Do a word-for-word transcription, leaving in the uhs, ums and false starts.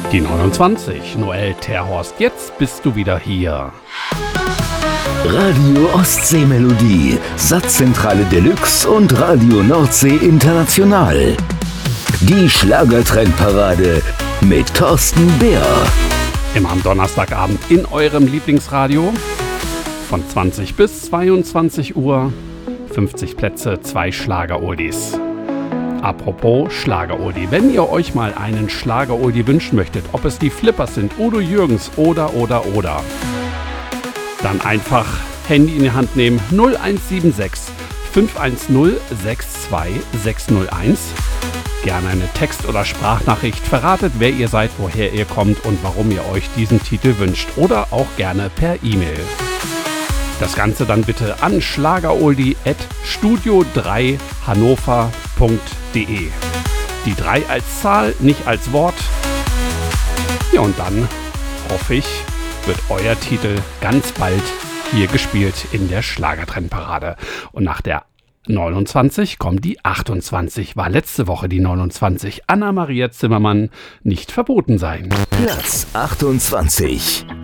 Die neunundzwanzig, Noel Terhorst, jetzt bist du wieder hier. Radio Ostsee-Melodie, Satzzentrale Deluxe und Radio Nordsee International. Die Schlagertrendparade mit Thorsten Bär. Immer am Donnerstagabend in eurem Lieblingsradio. Von zwanzig bis zweiundzwanzig Uhr. fünfzig Plätze, zwei Schlager-Oldies. Apropos Schlager-Oldie, wenn ihr euch mal einen Schlager-Oldie wünschen möchtet, ob es die Flippers sind, Udo Jürgens oder, oder, oder, dann einfach Handy in die Hand nehmen, null eins sieben sechs fünf eins null sechs zwei sechs null eins. Gerne eine Text- oder Sprachnachricht, verratet, wer ihr seid, woher ihr kommt und warum ihr euch diesen Titel wünscht. Oder auch gerne per E-Mail. Das Ganze dann bitte an schlageroldie at studio drei hannover punkt de. Die drei als Zahl, nicht als Wort. Ja, und dann, hoffe ich, wird euer Titel ganz bald hier gespielt in der Schlagertrendparade. Und nach der neunundzwanzig kommt die achtundzwanzig. War letzte Woche die neunundzwanzig. Anna-Maria Zimmermann, nicht verboten sein. Platz achtundzwanzig.